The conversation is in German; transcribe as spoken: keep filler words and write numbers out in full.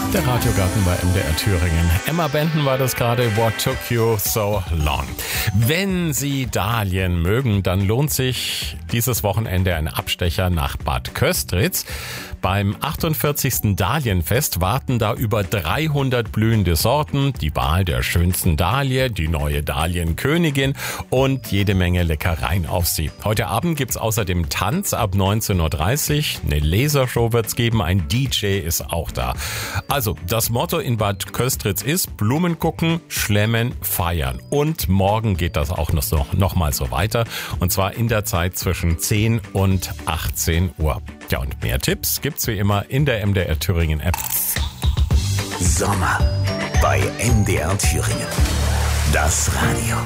Der Radiogarten bei M D R Thüringen. Emma Benton war das gerade. What took you so long? Wenn Sie Dahlien mögen, dann lohnt sich dieses Wochenende ein Abstecher nach Bad Köstritz. Beim achtundvierzigsten Dahlienfest warten da über dreihundert blühende Sorten, die Wahl der schönsten Dahlie, die neue Dahlienkönigin und jede Menge Leckereien auf Sie. Heute Abend gibt's außerdem Tanz ab neunzehn Uhr dreißig, eine Lasershow wird's geben, ein D J ist auch da. Also, das Motto in Bad Köstritz ist Blumen gucken, schlemmen, feiern. Und morgen geht das auch noch, noch mal so weiter. Und zwar in der Zeit zwischen zehn und achtzehn Uhr. Ja, und mehr Tipps gibt's wie immer in der M D R Thüringen App. Sommer bei M D R Thüringen. Das Radio.